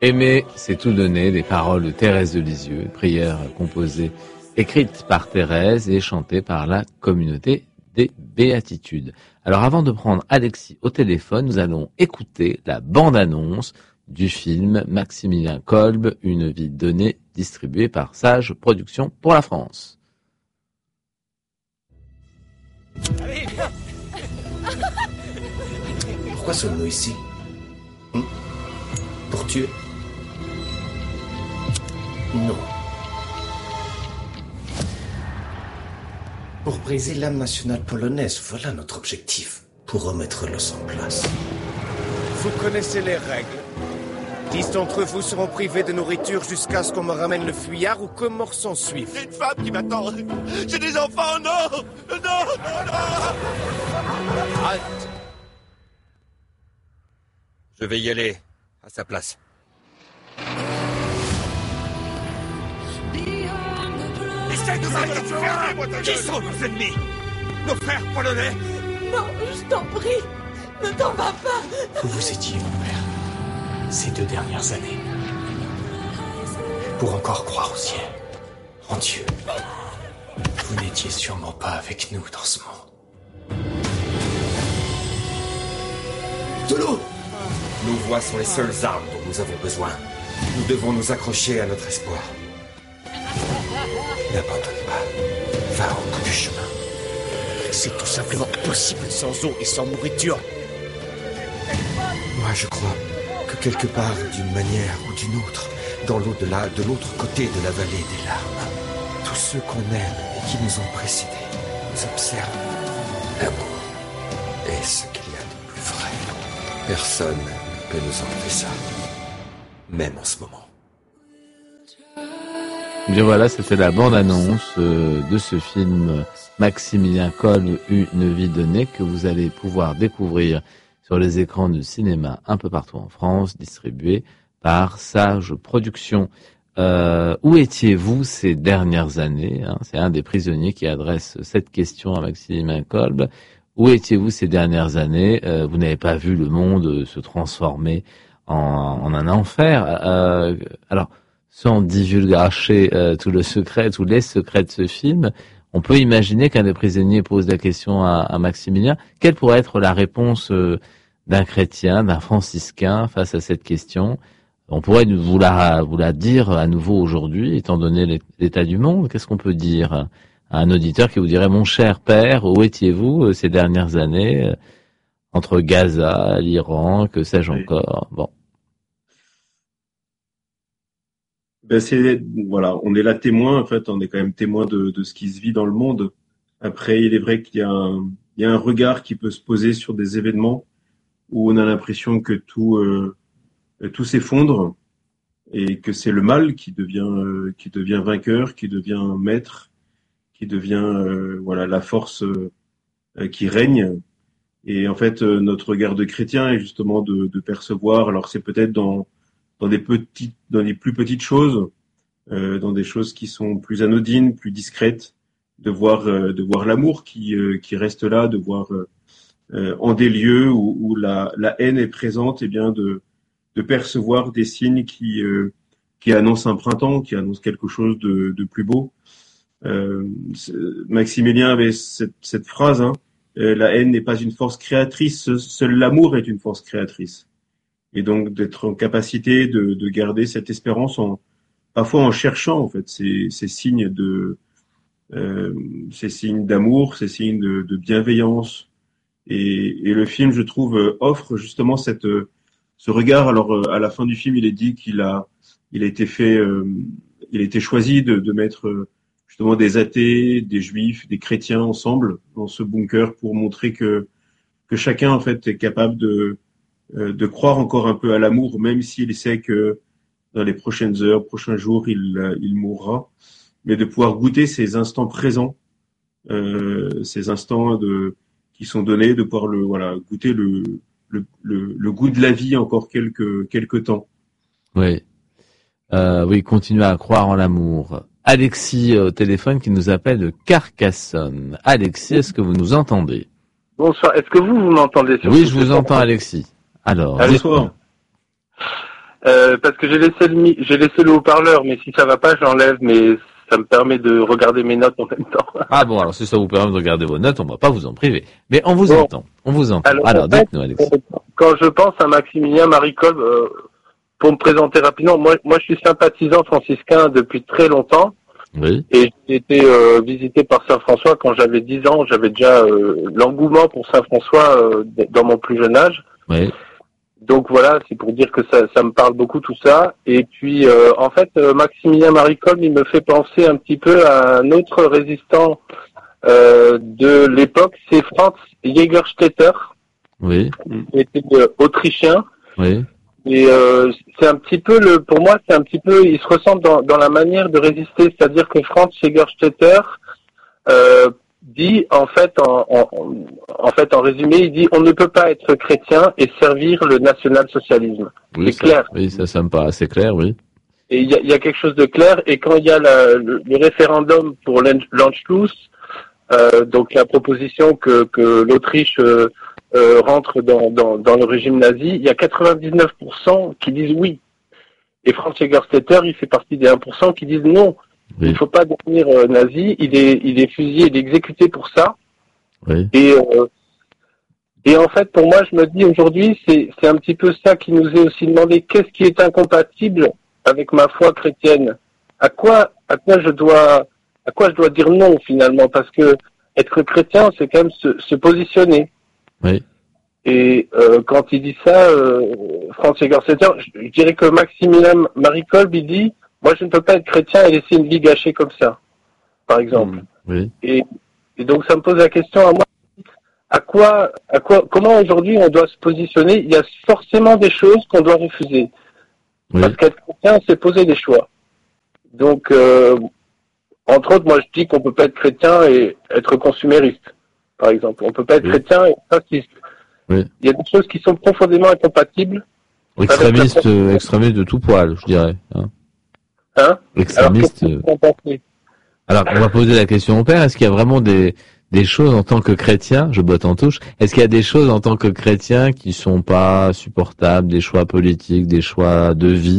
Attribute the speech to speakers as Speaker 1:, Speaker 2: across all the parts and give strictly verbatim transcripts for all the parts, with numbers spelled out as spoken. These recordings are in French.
Speaker 1: Aimer, c'est tout donner, des paroles de Thérèse de Lisieux, une prière composée, écrite par Thérèse et chantée par la communauté des Béatitudes. Alors avant de prendre Alexis au téléphone, nous allons écouter la bande-annonce du film Maximilien Kolb, Une vie donnée, distribué par Sage Productions pour la France.
Speaker 2: Allez, viens.
Speaker 3: Pourquoi sommes-nous ici? hmm Pour tuer? Non. Pour briser l'âme nationale polonaise, voilà notre objectif. Pour remettre l'os en place.
Speaker 2: Vous connaissez les règles. Dix d'entre vous seront privés de nourriture jusqu'à ce qu'on me ramène le fuyard ou que mort s'en suive.
Speaker 4: J'ai une femme qui m'attend. J'ai des enfants, non. Non, non, non.
Speaker 2: Halte.
Speaker 4: Je vais y aller à sa place. Essaye de m'arrêter. Qui sont nos ennemis? Nos frères polonais?
Speaker 5: Non, je t'en prie. Ne t'en vas pas.
Speaker 3: Où vous étiez, mon père, ces deux dernières années? Pour encore croire au ciel, en Dieu. Vous n'étiez sûrement pas avec nous dans ce monde.
Speaker 4: De l'eau! Nos voix sont les seules armes dont nous avons besoin. Nous devons nous accrocher à notre espoir. N'abandonne pas. Va au bout du chemin.
Speaker 2: C'est tout simplement possible sans eau et sans nourriture.
Speaker 4: Moi, je crois que quelque part, d'une manière ou d'une autre, dans l'au-delà, de l'autre côté de la vallée des larmes, tous ceux qu'on aime et qui nous ont précédés nous observent. L'amour est ce qu'il y a de plus vrai. Personne ne peut nous enlever ça, même en ce moment.
Speaker 1: Bien voilà, c'était la bande-annonce euh, de ce film Maximilien Kolb, Une vie donnée, que vous allez pouvoir découvrir sur les écrans de cinéma un peu partout en France, distribué par Sage Productions. Euh, où étiez-vous ces dernières années, hein? C'est un des prisonniers qui adresse cette question à Maximilien Kolb. Où étiez-vous ces dernières années? euh, Vous n'avez pas vu le monde se transformer en, en un enfer. euh, Alors, sans divulgacher euh, tout le secret, tous les secrets de ce film, on peut imaginer qu'un des prisonniers pose la question à, à Maximilien. Quelle pourrait être la réponse euh, d'un chrétien, d'un franciscain face à cette question? On pourrait vous la, vous la dire à nouveau aujourd'hui, étant donné l'état du monde. Qu'est-ce qu'on peut dire à un auditeur qui vous dirait: mon cher père, où étiez-vous ces dernières années, entre Gaza, l'Iran, que sais-je encore? Bon.
Speaker 6: Ben c'est voilà, on est là témoin, en fait, on est quand même témoin de, de ce qui se vit dans le monde. Après, il est vrai qu'il y a un, il y a un regard qui peut se poser sur des événements où on a l'impression que tout euh, tout s'effondre et que c'est le mal qui devient euh, qui devient vainqueur, qui devient maître, qui devient euh, voilà la force euh, qui règne. Et en fait, euh, notre regard de chrétien est justement de, de percevoir. Alors c'est peut-être dans dans des petites, dans les plus petites choses, euh, dans des choses qui sont plus anodines, plus discrètes, de voir, euh, de voir l'amour qui, euh, qui reste là, de voir euh, en des lieux où, où la, la haine est présente, et bien de, de percevoir des signes qui, euh, qui annoncent un printemps, qui annoncent quelque chose de, de plus beau. Euh, Maximilien avait cette, cette phrase, hein, euh, la haine n'est pas une force créatrice, seul l'amour est une force créatrice. Et donc d'être en capacité de, de garder cette espérance, en, parfois en cherchant en fait ces, ces signes de, euh, ces signes d'amour, ces signes de, de bienveillance. Et, et le film, je trouve, offre justement cette, ce regard. Alors à la fin du film, il est dit qu'il a, il a été fait, euh, il a été choisi de, de mettre justement des athées, des juifs, des chrétiens ensemble dans ce bunker pour montrer que que chacun en fait est capable de de croire encore un peu à l'amour, même s'il sait que dans les prochaines heures, prochains jours, il, il mourra, mais de pouvoir goûter ces instants présents, euh, ces instants de, qui sont donnés, de pouvoir le, voilà, goûter le, le, le, le goût de la vie encore quelques, quelques temps.
Speaker 1: Oui, euh, oui, continuer à croire en l'amour. Alexis au téléphone qui nous appelle de Carcassonne. Alexis, est-ce que vous nous entendez?
Speaker 7: Bonsoir, est-ce que vous, vous m'entendez?
Speaker 1: Oui, je vous entends, Alexis. Alors,
Speaker 6: bonsoir.
Speaker 7: Euh, parce que j'ai laissé le mi- j'ai laissé le haut-parleur, mais si ça va pas, j'enlève, mais ça me permet de regarder mes notes en même temps.
Speaker 1: Ah bon, alors si ça vous permet de regarder vos notes, on va pas vous en priver. Mais on vous
Speaker 7: Bon.
Speaker 1: entend, on vous entend.
Speaker 7: Alors,
Speaker 1: Alors,
Speaker 7: en fait,
Speaker 1: dites-nous, Alexis.
Speaker 7: quand je pense à Maximilien Marie Kolb, euh, pour me présenter rapidement, moi, moi, je suis sympathisant franciscain depuis très longtemps.
Speaker 1: Oui,
Speaker 7: Et j'ai été euh, visité par Saint François quand j'avais dix ans. J'avais déjà euh, l'engouement pour Saint François euh, d- dans mon plus jeune âge.
Speaker 1: oui,
Speaker 7: Donc voilà, c'est pour dire que ça, ça me parle beaucoup tout ça. Et puis euh, en fait, euh, Maximilien Marie Kolb, il me fait penser un petit peu à un autre résistant euh, de l'époque, c'est Franz Jägerstätter,
Speaker 1: oui,
Speaker 7: qui était euh, autrichien.
Speaker 1: oui,
Speaker 7: Et euh, c'est un petit peu le, pour moi, c'est un petit peu, il se ressemble dans, dans la manière de résister, c'est-à-dire que Franz Jägerstätter euh, dit en fait, en, en, en fait, en résumé, il dit on ne peut pas être chrétien et servir le national-socialisme.
Speaker 1: oui,
Speaker 7: C'est
Speaker 1: ça,
Speaker 7: clair.
Speaker 1: oui, ça, ça me paraît assez clair, oui.
Speaker 7: Et il y a, il y a quelque chose de clair. Et quand il y a la, le, le référendum pour l'An- l'Anschluss, euh, donc la proposition que, que l'Autriche euh, euh, rentre dans, dans, dans le régime nazi, il y a quatre-vingt-dix-neuf pour cent qui disent oui. Et Franz Jägerstätter, il fait partie des un pour cent qui disent non.
Speaker 1: Oui.
Speaker 7: Il ne faut pas devenir euh, nazi. Il est, il est fusillé, il est exécuté pour ça.
Speaker 1: Oui,
Speaker 7: Et, euh, et en fait, pour moi, je me dis aujourd'hui, c'est, c'est un petit peu ça qui nous est aussi demandé. Qu'est-ce qui est incompatible avec ma foi chrétienne? À quoi, à quoi je dois, à quoi je dois dire non finalement? Parce que être chrétien, c'est quand même se, se positionner.
Speaker 1: oui,
Speaker 7: Et euh, quand il dit ça, euh, Franz Jägerstätter, je, je dirais que Maximilien Marie Kolb, il dit, moi je ne peux pas être chrétien et laisser une vie gâchée comme ça, par exemple.
Speaker 1: oui,
Speaker 7: Et, et donc ça me pose la question à moi, à quoi, à quoi, comment aujourd'hui on doit se positionner? Il y a forcément des choses qu'on doit refuser.
Speaker 1: oui,
Speaker 7: Parce qu'être chrétien, c'est poser des choix. Donc, euh, entre autres, moi je dis qu'on peut pas être chrétien et être consumériste, par exemple. On peut pas être
Speaker 1: Oui.
Speaker 7: chrétien et être fasciste.
Speaker 1: Oui.
Speaker 7: Il y a des choses qui sont profondément incompatibles.
Speaker 1: extrémiste, euh, extrémiste de tout poil, je dirais. Hein.
Speaker 7: Hein?
Speaker 1: Extrémiste.
Speaker 7: Alors,
Speaker 1: euh,
Speaker 7: qu'est-ce que vous en pensez?
Speaker 1: Alors, on va poser la question au père. Est-ce qu'il y a vraiment des, des choses en tant que chrétien, je botte en touche, est-ce qu'il y a des choses en tant que chrétien qui sont pas supportables, des choix politiques, des choix de vie,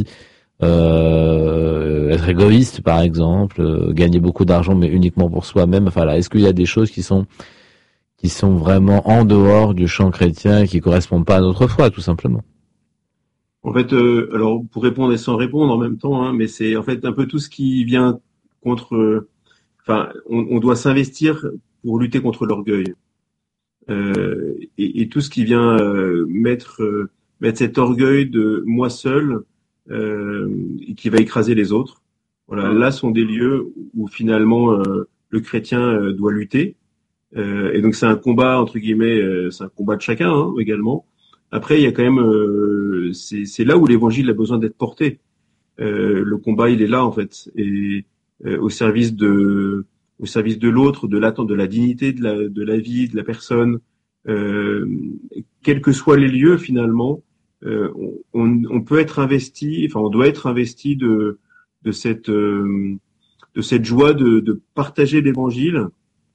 Speaker 1: euh, être égoïste par exemple, euh, gagner beaucoup d'argent mais uniquement pour soi-même, enfin là, est-ce qu'il y a des choses qui sont qui sont vraiment en dehors du champ chrétien et qui correspondent pas à notre foi, tout simplement?
Speaker 6: En fait, euh, alors pour répondre et sans répondre en même temps, hein, mais c'est en fait un peu tout ce qui vient contre. euh, Enfin, on, on doit s'investir pour lutter contre l'orgueil euh, et, et tout ce qui vient euh, mettre euh, mettre cet orgueil de moi seul euh, et qui va écraser les autres. Voilà, là sont des lieux où finalement euh, le chrétien euh, doit lutter. Euh, et donc c'est un combat entre guillemets, euh, c'est un combat de chacun hein, également. Après, il y a quand même, euh, c'est, c'est là où l'évangile a besoin d'être porté. Euh, le combat, il est là en fait, et euh, au service de, au service de l'autre, de l'attente, de la dignité de la, de la vie, de la personne, euh, quels que soient les lieux finalement, euh, on, on peut être investi, enfin on doit être investi de, de cette, euh, de cette joie de, de partager l'évangile.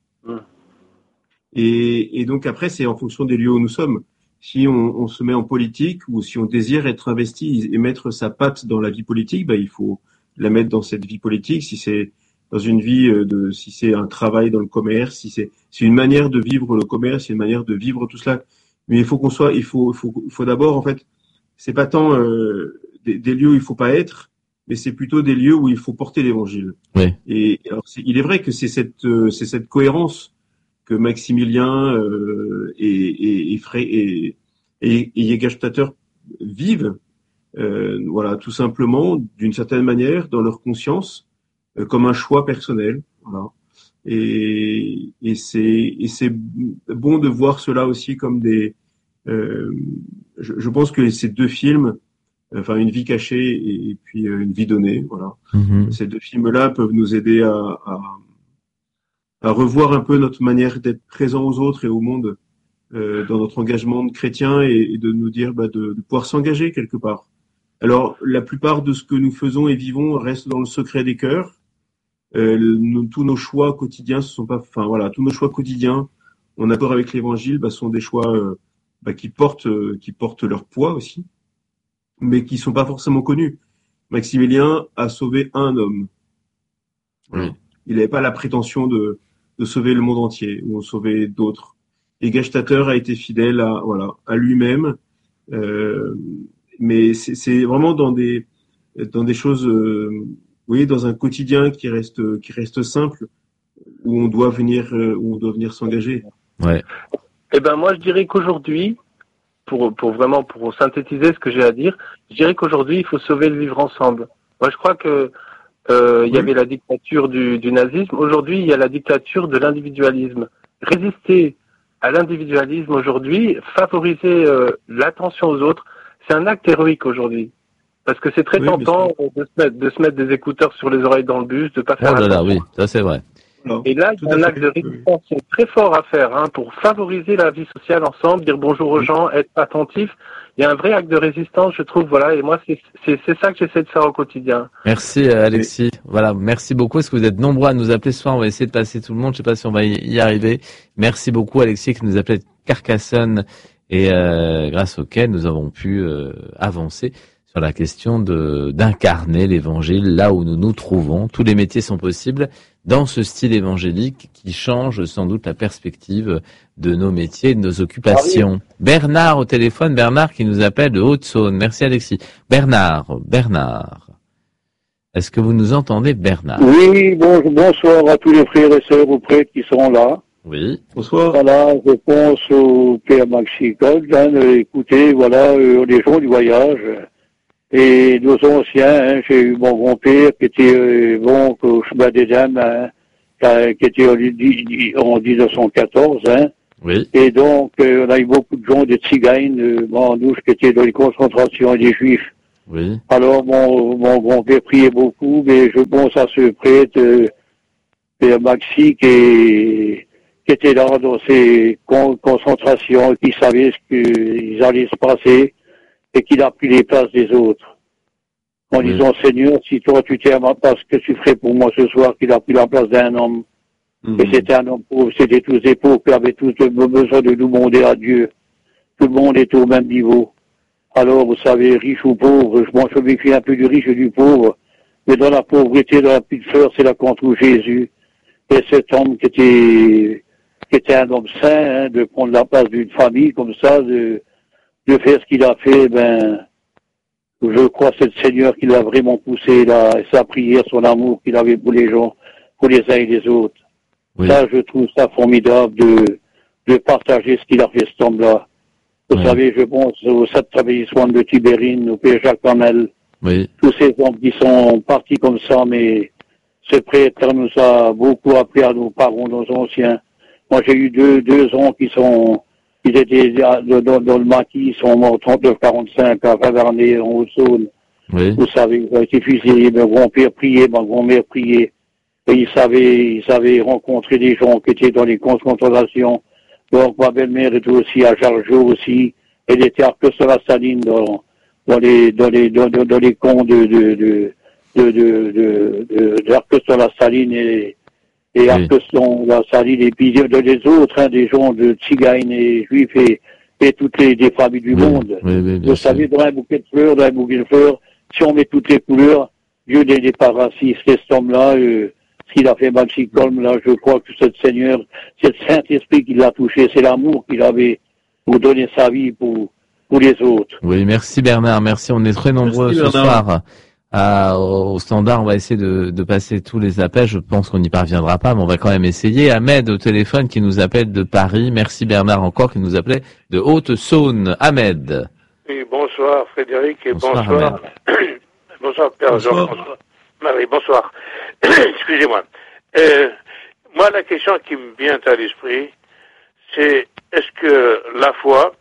Speaker 6: Et, et donc après, c'est en fonction des lieux où nous sommes. Si on, on se met en politique ou si on désire être investi et mettre sa patte dans la vie politique, bah, il faut la mettre dans cette vie politique. Si c'est dans une vie de, si c'est un travail dans le commerce, si c'est, c'est une manière de vivre le commerce, c'est une manière de vivre tout cela. Mais il faut qu'on soit, il faut, il faut, il faut d'abord en fait, c'est pas tant euh, des, des lieux où il faut pas être, mais c'est plutôt des lieux où il faut porter l'évangile.
Speaker 1: Oui.
Speaker 6: Et alors, c'est, il est vrai que c'est cette, euh, c'est cette cohérence que Maximilien euh, et, et, et, Frey, et, et, et Jägerstätter vivent, euh, voilà, tout simplement, d'une certaine manière, dans leur conscience, euh, comme un choix personnel, voilà. Et, et c'est, et c'est bon de voir cela aussi comme des. Euh, je, je pense que ces deux films, enfin, Une vie cachée et, et puis euh, Une vie donnée, voilà,
Speaker 1: Mm-hmm.
Speaker 6: ces deux films-là peuvent nous aider à, à à revoir un peu notre manière d'être présent aux autres et au monde euh, dans notre engagement de chrétien et, et de nous dire bah, de, de pouvoir s'engager quelque part. Alors, la plupart de ce que nous faisons et vivons reste dans le secret des cœurs. Euh, nous, tous nos choix quotidiens, ce sont pas, enfin voilà, tous nos choix quotidiens, en accord avec l'Évangile, bah, sont des choix euh, bah, qui portent, euh, qui portent leur poids aussi. mais qui sont pas forcément connus. Maximilien a sauvé un homme.
Speaker 1: Oui.
Speaker 6: Il n'avait pas la prétention de, de sauver le monde entier ou de sauver d'autres. Et Gstatter a été fidèle à, voilà, à lui-même. Euh, mais c'est, c'est vraiment dans des, dans des choses, euh, vous voyez, dans un quotidien qui reste, qui reste simple, où on doit venir, euh, où on doit venir s'engager.
Speaker 1: Ouais.
Speaker 7: Eh ben, moi, je dirais qu'aujourd'hui, pour, pour vraiment, pour synthétiser ce que j'ai à dire, je dirais qu'aujourd'hui, il faut sauver le vivre ensemble. Moi, je crois que, euh, il y
Speaker 6: Oui.
Speaker 7: avait la dictature du, du nazisme. Aujourd'hui, il y a la dictature de l'individualisme. Résister à l'individualisme aujourd'hui, favoriser euh, l'attention aux autres, c'est un acte héroïque aujourd'hui. Parce que c'est très
Speaker 6: Oui,
Speaker 7: tentant de se, mettre, de se mettre des écouteurs sur les oreilles dans le bus, de pas faire
Speaker 1: Oh là là,
Speaker 7: attention.
Speaker 1: oui, ça c'est vrai.
Speaker 6: Alors,
Speaker 7: Et là, il
Speaker 6: tout
Speaker 7: y a
Speaker 6: à
Speaker 7: un
Speaker 6: fait.
Speaker 7: acte de résistance très fort à faire hein, pour favoriser la vie sociale ensemble, dire bonjour aux gens, être attentif. Il y a un vrai acte de résistance, je trouve, voilà. Et moi, c'est, c'est, c'est ça que j'essaie de faire au quotidien.
Speaker 1: Merci euh, Alexis. Voilà, merci beaucoup. Est-ce que vous êtes nombreux à nous appeler ce soir? On va essayer de passer tout le monde. Je sais pas si on va y y arriver. Merci beaucoup Alexis qui nous appelait de Carcassonne et euh, grâce auquel nous avons pu euh, avancer sur la question de d'incarner l'évangile là où nous nous trouvons. Tous les métiers sont possibles dans ce style évangélique qui change sans doute la perspective de nos métiers et de nos occupations. Bernard au téléphone, Bernard qui nous appelle de Haute-Saône. Merci Alexis. Bernard, Bernard. Est-ce que vous nous entendez, Bernard?
Speaker 8: Oui, bon, bonsoir à tous les frères et sœurs ou prêtres qui sont là.
Speaker 1: Oui.
Speaker 6: Bonsoir.
Speaker 8: Voilà, je pense au Père Maxi Gold, hein, euh, écoutez, voilà, euh, les gens du voyage, euh, et nos anciens, hein, j'ai eu mon grand-père qui était, euh, bon, au chemin des dames, hein, qui a- qui était en, dix- en dix-neuf cent quatorze, hein,
Speaker 1: Oui.
Speaker 8: et donc, euh, on a eu beaucoup de gens, des tziganes, euh, bon, nous, qui étaient dans les concentrations et des juifs.
Speaker 1: Oui.
Speaker 8: Alors, mon, mon grand-père priait beaucoup, mais je pense à ce prêtre, euh, Père Maxi, qui, est- qui était là dans ces con- concentrations, qui savait ce qu'ils allaient se passer, et qu'il a pris les places des autres. En
Speaker 1: Oui.
Speaker 8: disant, Seigneur, si toi tu t'es à ma place, que tu ferais pour moi ce soir, qu'il a pris la place d'un homme.
Speaker 6: Mhm.
Speaker 8: Et c'était un homme pauvre, c'était tous des pauvres qui avaient tous besoin de nous demander à Dieu. Tout le monde est au même niveau. Alors, vous savez, riche ou pauvre, je, moi, je méfie un peu du riche et du pauvre, mais dans la pauvreté, dans la petite fleur, c'est là qu'on trouve Jésus. Et cet homme qui était, qui était un homme saint, hein, de prendre la place d'une famille comme ça, de, de faire ce qu'il a fait, ben, je crois que c'est le Seigneur qui l'a vraiment poussé, là, sa prière, son amour qu'il avait pour les gens, pour les uns et les autres.
Speaker 1: Oui.
Speaker 8: Ça, je trouve ça formidable de, de partager ce qu'il a fait, cet homme-là. Vous
Speaker 1: Oui.
Speaker 8: savez, je pense au sept établissement de Tibérine, au Père Jacques Hamel,
Speaker 1: Oui.
Speaker 8: tous ces hommes qui sont partis comme ça, mais ce prêtre nous a beaucoup appris à nos parents, nos anciens. Moi, j'ai eu deux, deux ans qui sont, ils étaient dans, dans, dans le maquis, ils sont morts trente-neuf quarante-cinq à Favernay, en Haute-Saône.
Speaker 1: Oui.
Speaker 8: Vous savez, ils ont été fusillés, mon grand-père priait, ma grand-mère priait. Et ils savaient, ils avaient rencontré des gens qui étaient dans les concentrations. Donc, ma belle-mère était aussi à Jargeau aussi. Elle était à Arc-sur-la-Saline dans, dans les, dans les, dans, dans, dans les camps de, de, de, de, de, de, de, d'Arc-sur-la-Saline et, et
Speaker 1: Oui.
Speaker 8: Arc-sur-la-Saline. Et puis, de, les autres, hein, des gens de tziganes et juifs et, et toutes les, des familles du
Speaker 1: Oui.
Speaker 8: monde.
Speaker 1: Oui, oui, bien
Speaker 8: Vous
Speaker 1: sûr.
Speaker 8: savez, dans un bouquet de fleurs, dans un bouquet de fleurs, si on met toutes les couleurs, Dieu n'est pas raciste. Et cet homme-là, euh, ce qu'il a fait, Maxi Colm, là, je crois que c'est le Seigneur, c'est le Saint-Esprit qui l'a touché, c'est l'amour qu'il avait pour donner sa vie pour, pour les autres.
Speaker 1: Oui, merci Bernard, merci. On est très nombreux
Speaker 6: Merci,
Speaker 1: ce
Speaker 6: Bernard.
Speaker 1: soir à, au standard. On va essayer de, de passer tous les appels. Je pense qu'on n'y parviendra pas, mais on va quand même essayer. Ahmed au téléphone qui nous appelle de Paris. Merci Bernard encore qui nous appelait de Haute-Saône. Ahmed.
Speaker 9: Oui, bonsoir Frédéric et
Speaker 1: Bonsoir,
Speaker 9: bonsoir. Bonsoir Père
Speaker 6: Bonsoir.
Speaker 9: Jean-François. Marie, bonsoir. Excusez-moi. Euh, moi, la question qui me vient à l'esprit, c'est est-ce que la foi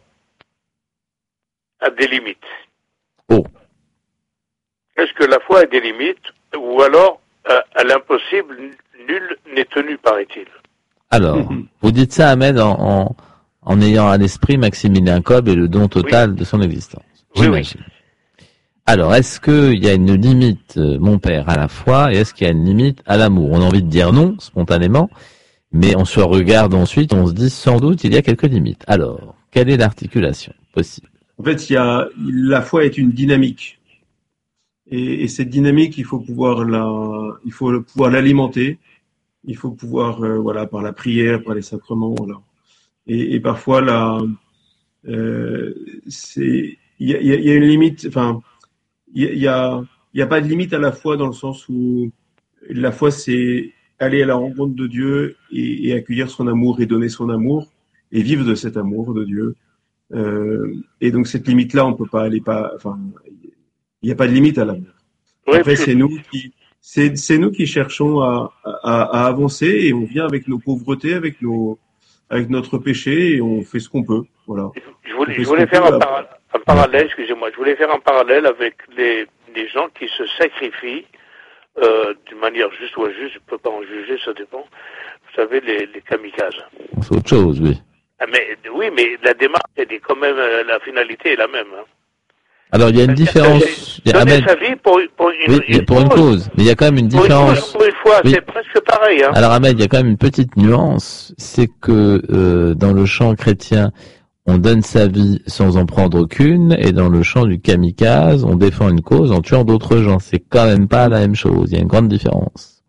Speaker 9: a des limites?
Speaker 1: Oh.
Speaker 9: Est-ce que la foi a des limites ou alors euh, à l'impossible, nul n'est tenu, paraît-il?
Speaker 1: Alors,
Speaker 6: Mhm.
Speaker 1: vous dites ça Ahmed en, en, en ayant à l'esprit Maximilien Kolb et le don total de son existence.
Speaker 9: Oui,
Speaker 1: J'imagine. Alors, est-ce qu'il y a une limite, euh, mon père, à la foi, et est-ce qu'il y a une limite à l'amour? On a envie de dire non, spontanément, mais on se regarde ensuite, on se dit sans doute il y a quelques limites. Alors, quelle est l'articulation possible?
Speaker 6: en fait, il y a la foi est une dynamique. Et, et cette dynamique, il faut pouvoir la, il faut le pouvoir l'alimenter. Il faut pouvoir, euh, voilà, par la prière, par les sacrements, voilà. Et, et parfois, là, euh, c'est, il y a, y a une limite. Enfin, il y a, il y a, il y a pas de limite à la foi dans le sens où la foi, c'est aller à la rencontre de Dieu et, et accueillir son amour et donner son amour et vivre de cet amour de Dieu. Euh, et donc cette limite-là, on peut pas aller pas. Enfin, il n'y a pas de limite à l'amour.
Speaker 9: Oui,
Speaker 6: Après,
Speaker 9: puis-
Speaker 6: c'est nous qui, c'est, c'est nous qui cherchons à, à, à avancer et on vient avec nos pauvretés, avec nos, avec notre péché et on fait ce qu'on peut. Voilà.
Speaker 9: Je voulais,
Speaker 6: On fait
Speaker 9: je
Speaker 6: ce
Speaker 9: voulais
Speaker 6: qu'on
Speaker 9: faire
Speaker 6: peut,
Speaker 9: un,
Speaker 6: là.
Speaker 9: para- un parallèle, excusez-moi, je voulais faire un parallèle avec les, les gens qui se sacrifient euh, d'une manière juste ou injuste, je ne peux pas en juger, ça dépend. Vous savez, les, les kamikazes.
Speaker 1: C'est autre chose, oui.
Speaker 9: Ah, mais, oui, mais la démarche, elle est quand même, euh, la finalité est la même. Hein.
Speaker 1: Alors, il y a une différence. Il y a-
Speaker 9: Donner
Speaker 1: Ahmed,
Speaker 9: sa vie pour, pour une,
Speaker 1: oui, il y a pour une cause, mais il y a quand même une
Speaker 9: Pour une,
Speaker 1: différence.
Speaker 9: pour une fois,
Speaker 1: Oui.
Speaker 9: c'est presque pareil. Hein.
Speaker 1: Alors Ahmed, il y a quand même une petite nuance, c'est que euh, dans le champ chrétien, on donne sa vie sans en prendre aucune, et dans le champ du kamikaze, on défend une cause en tuant d'autres gens. C'est quand même pas la même chose. Il y a une grande différence.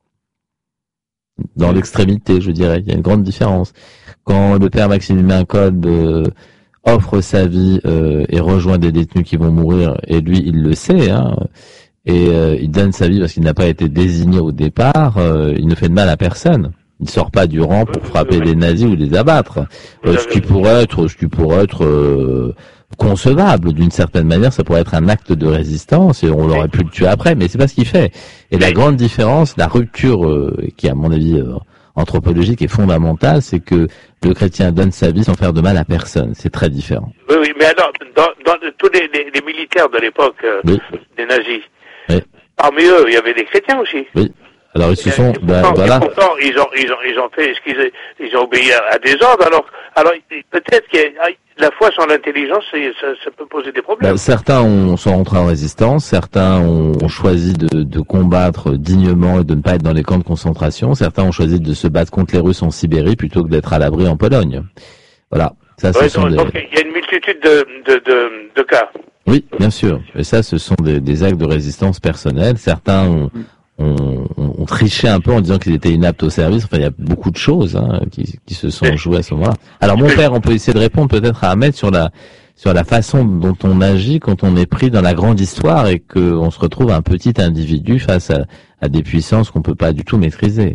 Speaker 1: Dans l'extrémité, je dirais, il y a une grande différence. Quand le père Maximilien Kolb euh, offre sa vie euh, et rejoint des détenus qui vont mourir, et lui, il le sait, hein, et euh, il donne sa vie parce qu'il n'a pas été désigné au départ, euh, il ne fait de mal à personne. Il sort pas du rang pour frapper des nazis ou les abattre. Euh, ce qui pourrait être, ce qui pourrait être euh, concevable d'une certaine manière, ça pourrait être un acte de résistance et on aurait pu le tuer après, mais c'est pas ce qu'il fait. Et la grande différence, la rupture euh, qui à mon avis euh, anthropologique est fondamentale, c'est que le chrétien donne sa vie sans faire de mal à personne. C'est très différent.
Speaker 9: Oui, oui, mais alors, dans, dans tous les, les, les militaires de l'époque euh,
Speaker 1: Oui.
Speaker 9: des nazis,
Speaker 1: Oui.
Speaker 9: parmi eux, il y avait des chrétiens aussi.
Speaker 1: Oui. Alors ils se
Speaker 9: Et,
Speaker 1: sont,
Speaker 9: et
Speaker 1: ben
Speaker 9: pourtant,
Speaker 1: voilà.
Speaker 9: et pourtant, ils ont, ils ont, ils ont fait ce qu'ils, ils ont obéi à, à des ordres. Alors, alors peut-être que la foi sans l'intelligence, c'est- ça, ça peut poser des problèmes.
Speaker 1: Ben, certains ont, sont rentrés en résistance, certains ont, ont choisi de, de combattre dignement et de ne pas être dans les camps de concentration, certains ont choisi de se battre contre les Russes en Sibérie plutôt que d'être à l'abri en Pologne. Voilà, ça ce
Speaker 9: Ouais,
Speaker 1: sont
Speaker 9: donc,
Speaker 1: des...
Speaker 9: donc, il y a une multitude de, de, de, de cas.
Speaker 1: Oui, bien sûr, et ça ce sont des, des actes de résistance personnelle. Certains ont, ont, ont triché un peu en disant qu'ils étaient inaptes au service. Enfin, il y a beaucoup de choses hein, qui, qui se sont jouées à ce moment-là. Alors mon père, on peut essayer de répondre peut-être à Ahmed sur la sur la façon dont on agit quand on est pris dans la grande histoire et qu'on se retrouve un petit individu face à, à des puissances qu'on peut pas du tout maîtriser.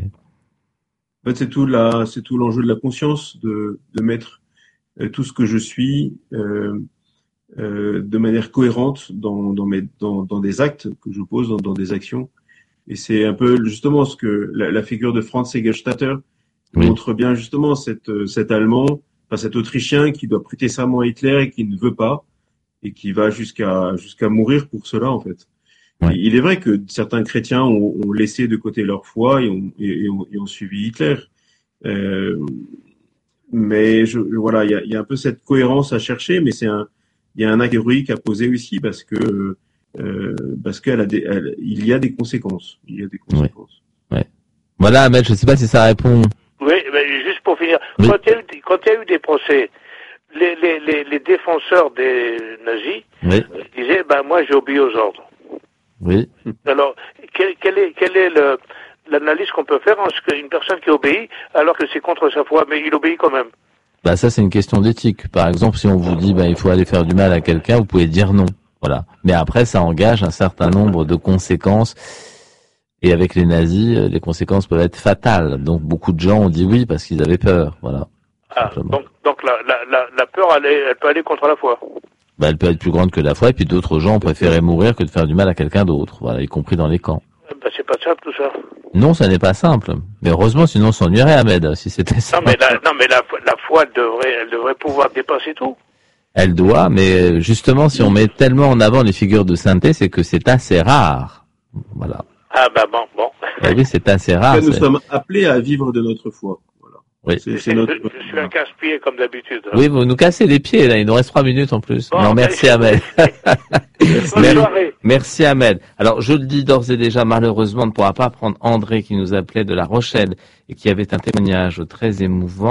Speaker 6: En fait, c'est tout la, c'est tout l'enjeu de la conscience, de, de mettre euh, tout ce que je suis euh, euh, de manière cohérente dans, dans mes, dans, dans des actes que je pose, dans, dans des actions. Et c'est un peu justement ce que la, la figure de Franz Segelstatter
Speaker 1: Oui.
Speaker 6: montre bien justement cette, cet Allemand, enfin cet Autrichien qui doit prêter serment à Hitler et qui ne veut pas et qui va jusqu'à jusqu'à mourir pour cela en fait.
Speaker 1: Ouais.
Speaker 6: Et il est vrai que certains chrétiens ont, ont laissé de côté leur foi et ont, et, et ont, et ont suivi Hitler. Euh, mais je, voilà, il y a, il y a un peu cette cohérence à chercher, mais c'est un, il y a un acte héroïque à poser aussi parce que euh, parce qu'elle a des, elle, il y a des conséquences. Il y a des conséquences.
Speaker 1: Voilà Ahmed, je sais pas si ça répond.
Speaker 9: Oui, mais juste pour finir,
Speaker 1: Oui.
Speaker 9: quand il y a eu, des- quand il y a eu des procès, les, les, les, les défenseurs des nazis
Speaker 1: Oui,
Speaker 9: disaient, ben moi j'ai obéi aux ordres.
Speaker 1: oui.
Speaker 9: Alors, quelle, quelle est, quelle est le, l'analyse qu'on peut faire en ce qu'une personne qui obéit alors que c'est contre sa foi, mais il obéit quand même?
Speaker 1: Bah ça c'est une question d'éthique. Par exemple, si on vous dit bah il faut aller faire du mal à quelqu'un, vous pouvez dire non. Voilà. Mais après ça engage un certain nombre de conséquences. Et avec les nazis, les conséquences peuvent être fatales. Donc beaucoup de gens ont dit oui parce qu'ils avaient peur. Voilà.
Speaker 9: Ah,
Speaker 1: Simplement.
Speaker 9: donc, donc la, la, la, la peur, elle, est- elle peut aller contre la foi.
Speaker 1: Bah elle peut être plus grande que la foi. Et puis d'autres gens ont préféré mourir que de faire du mal à quelqu'un d'autre. Voilà, y compris dans les camps.
Speaker 9: Ben, c'est pas simple tout ça.
Speaker 1: Non, ça n'est pas simple. Mais heureusement, sinon on s'ennuierait Ahmed si c'était ça.
Speaker 9: Non, mais la, non, mais la, la foi, elle devrait, elle devrait pouvoir dépasser tout.
Speaker 1: Elle doit, mais justement, si on met tellement en avant les figures de sainteté, c'est que c'est assez rare. Voilà.
Speaker 9: Ah, ben bon, bon.
Speaker 1: Eh oui, c'est assez
Speaker 6: En
Speaker 1: rare.
Speaker 6: fait, nous
Speaker 1: c'est-
Speaker 6: sommes appelés à vivre de notre foi. Voilà.
Speaker 1: Oui.
Speaker 6: C'est, c'est notre.
Speaker 9: Je, je suis un casse-pied comme d'habitude.
Speaker 1: Oui, vous nous cassez les pieds, là. Il nous reste trois minutes en plus.
Speaker 9: Bon,
Speaker 1: non,
Speaker 9: ben,
Speaker 1: merci Ahmed.
Speaker 9: Bonne
Speaker 1: Merci.
Speaker 9: soirée.
Speaker 1: Merci Ahmed. Alors, je le dis d'ores et déjà, malheureusement, on ne pourra pas prendre André qui nous appelait de La Rochelle et qui avait un témoignage très émouvant.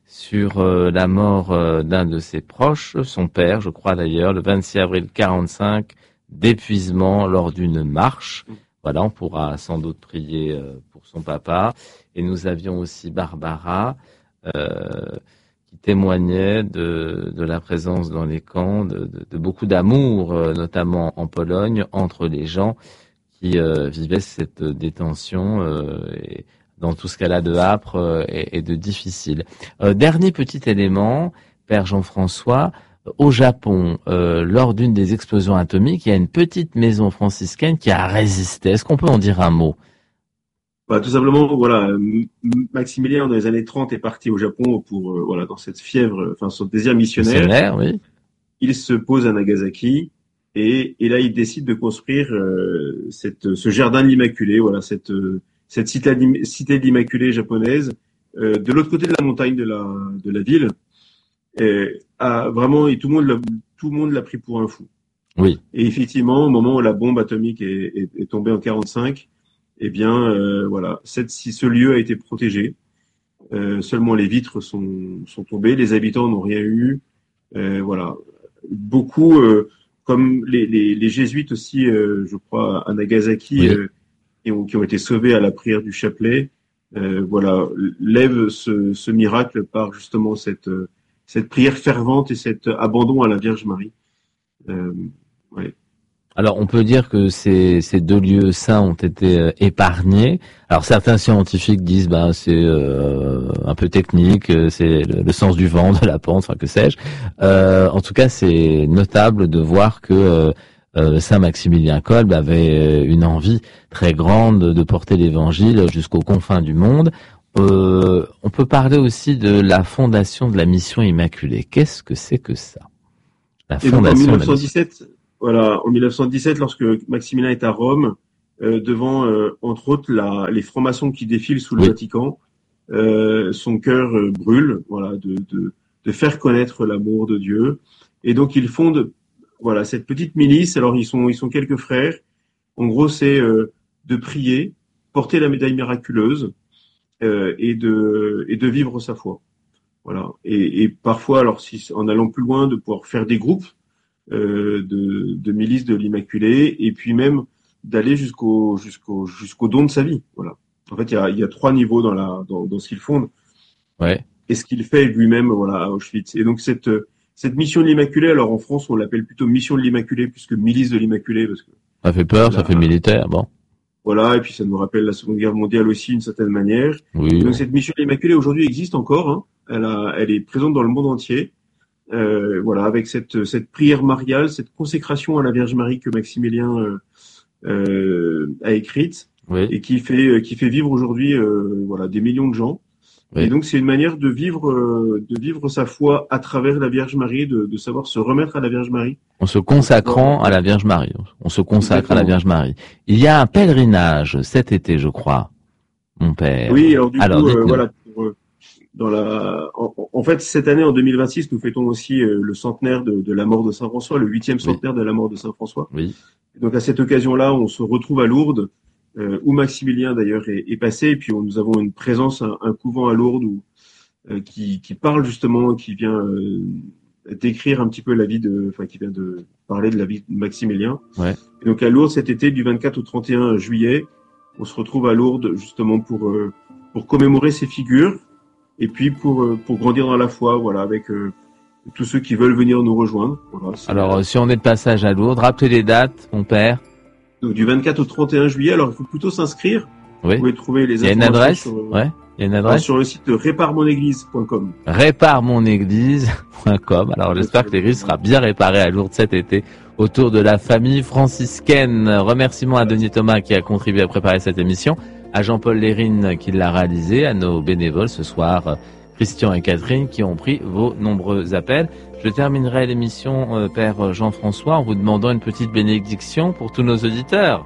Speaker 1: sur euh, la mort euh, d'un de ses proches, son père, je crois d'ailleurs, le vingt-six avril quarante-cinq, d'épuisement lors d'une marche. Voilà, on pourra sans doute prier euh, pour son papa. Et nous avions aussi Barbara, euh, qui témoignait de, de la présence dans les camps, de, de, de beaucoup d'amour, euh, notamment en Pologne, entre les gens qui euh, vivaient cette détention euh, et dans tout ce qu'elle a de âpre euh, et, et de difficile. Euh, dernier petit élément, Père Jean-François, au Japon, euh, lors d'une des explosions atomiques, il y a une petite maison franciscaine qui a résisté. Est-ce qu'on peut en dire un mot?
Speaker 6: Bah, tout simplement, voilà, Maximilien dans les années trente est parti au Japon pour, euh, voilà, dans cette fièvre, enfin son désir missionnaire.
Speaker 1: Missionnaire, oui.
Speaker 6: Il se pose à Nagasaki. Et, et là, il décide de construire euh, cette, ce jardin de l'Immaculée, voilà, cette, cette cité, cité de l'Immaculée japonaise, euh, de l'autre côté de la montagne de la, de la ville. Et, à, vraiment, et tout le monde l'a, tout le monde l'a pris pour un fou.
Speaker 1: Oui.
Speaker 6: Et effectivement, au moment où la bombe atomique est, est, est tombée en quarante-cinq, eh bien, euh, voilà, cette, si ce lieu a été protégé. Euh, seulement les vitres sont, sont tombées, les habitants n'ont rien eu. Euh, voilà, beaucoup. Euh, Comme les, les, les jésuites aussi, euh, je crois, à Nagasaki,
Speaker 1: oui.
Speaker 6: euh, qui, ont, qui ont été sauvés à la prière du chapelet, euh, voilà, lève ce, ce miracle par justement cette, cette prière fervente et cet abandon à la Vierge Marie. Euh, ouais.
Speaker 1: Alors, on peut dire que ces, ces deux lieux saints ont été euh, épargnés. Alors, certains scientifiques disent, ben, c'est euh, un peu technique, c'est le, le sens du vent, de la pente, enfin, que sais-je. Euh, en tout cas, c'est notable de voir que euh, euh, Saint Maximilien Kolbe avait une envie très grande de porter l'Évangile jusqu'aux confins du monde. Euh, on peut parler aussi de la fondation de la Mission Immaculée. Qu'est-ce que c'est que ça? La
Speaker 6: Et donc, en
Speaker 1: fondation
Speaker 6: dix-neuf cent dix-sept, voilà, en dix-neuf cent dix-sept, lorsque Maximilien est à Rome, euh, devant, euh, entre autres, la, les francs-maçons qui défilent sous le
Speaker 1: oui.
Speaker 6: Vatican, euh, son cœur euh, brûle, voilà, de, de, de faire connaître l'amour de Dieu. Et donc, il fonde, voilà, cette petite milice. Alors, ils sont, ils sont quelques frères. En gros, c'est euh, de prier, porter la médaille miraculeuse euh, et de, et de vivre sa foi. Voilà. Et, et parfois, alors, si, en allant plus loin, de pouvoir faire des groupes. Euh, de, de milice de l'Immaculée, et puis même d'aller jusqu'au jusqu'au jusqu'au don de sa vie. Voilà. En fait, il y a, il y a trois niveaux dans la dans, dans ce qu'il fonde.
Speaker 1: Ouais.
Speaker 6: Et ce qu'il fait lui-même, voilà, à Auschwitz. Et donc cette cette mission de l'Immaculée, alors en France, on l'appelle plutôt mission de l'Immaculée plus que milice de l'Immaculée, parce que
Speaker 1: ça fait peur,
Speaker 6: là,
Speaker 1: ça fait militaire, bon.
Speaker 6: Voilà, et puis ça nous rappelle la Seconde Guerre mondiale aussi, d'une certaine manière.
Speaker 1: Oui.
Speaker 6: Et donc
Speaker 1: bon.
Speaker 6: cette mission de l'Immaculée aujourd'hui existe encore. Hein. Elle a, elle est présente dans le monde entier. Euh, voilà, avec cette cette prière mariale, cette consécration à la Vierge Marie que Maximilien euh, euh, a écrite
Speaker 1: oui.
Speaker 6: et qui fait qui fait vivre aujourd'hui euh, voilà des millions de gens. Oui. Et donc c'est une manière de vivre euh, de vivre sa foi à travers la Vierge Marie, de, de savoir se remettre à la Vierge Marie.
Speaker 1: En se consacrant à la Vierge Marie. On se consacre Exactement. à la Vierge Marie. Il y a un pèlerinage cet été, je crois, mon père.
Speaker 6: Oui, alors du
Speaker 1: alors,
Speaker 6: coup, euh, voilà. Pour, euh, Dans la, en, en fait, cette année, en deux mille vingt-six, nous fêtons aussi euh, le centenaire de, de la mort de Saint François, le huitième centenaire oui. de la mort de Saint François.
Speaker 1: Oui.
Speaker 6: Et donc à cette occasion-là, on se retrouve à Lourdes, euh, où Maximilien d'ailleurs est, est passé, et puis on, nous avons une présence, un, un couvent à Lourdes où, euh, qui, qui parle justement, qui vient euh, décrire un petit peu la vie de, enfin qui vient de parler de la vie de Maximilien.
Speaker 1: Ouais.
Speaker 6: Et donc à Lourdes cet été, du vingt-quatre au trente et un juillet, on se retrouve à Lourdes justement pour euh, pour commémorer ces figures. Et puis pour pour grandir dans la foi, voilà, avec euh, tous ceux qui veulent venir nous rejoindre. Voilà,
Speaker 1: alors, euh, si on est de passage à Lourdes, rappelez les dates, mon père.
Speaker 6: Donc du vingt-quatre au trente et un juillet. Alors il faut plutôt s'inscrire.
Speaker 1: Oui.
Speaker 6: Vous pouvez trouver les
Speaker 1: il y a une adresse. Sur, euh, ouais. Il y a une adresse
Speaker 6: sur le site répare mon église point com.
Speaker 1: répare mon église point com. Alors j'espère que l'église sera bien réparée à Lourdes cet été autour de la famille franciscaine. Remerciements à Denis Thomas qui a contribué à préparer cette émission, à Jean-Paul Lérine qui l'a réalisé, à nos bénévoles ce soir, Christian et Catherine, qui ont pris vos nombreux appels. Je terminerai l'émission, euh, Père Jean-François, en vous demandant une petite bénédiction pour tous nos auditeurs.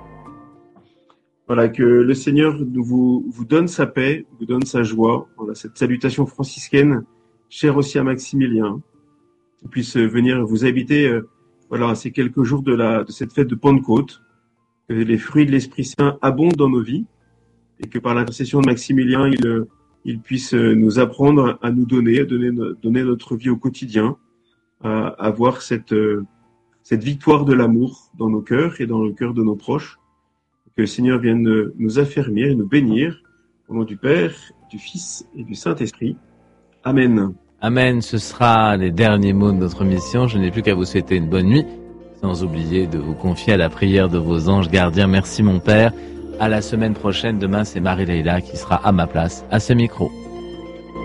Speaker 6: Voilà, que le Seigneur vous, vous donne sa paix, vous donne sa joie. Voilà, cette salutation franciscaine, chère aussi à Maximilien, qui puisse venir vous habiter, euh, voilà, ces quelques jours de la, de cette fête de Pentecôte, que les fruits de l'Esprit Saint abondent dans nos vies, et que par l'intercession de Maximilien, il, il puisse nous apprendre à nous donner, à donner, donner notre vie au quotidien, à avoir cette, cette victoire de l'amour dans nos cœurs et dans le cœur de nos proches. Que le Seigneur vienne nous affermir et nous bénir au nom du Père, du Fils et du Saint-Esprit. Amen.
Speaker 1: Amen. Ce sera les derniers mots de notre mission. Je n'ai plus qu'à vous souhaiter une bonne nuit, sans oublier de vous confier à la prière de vos anges gardiens. Merci mon Père. À la semaine prochaine. Demain, c'est Marie-Leila qui sera à ma place, à ce micro.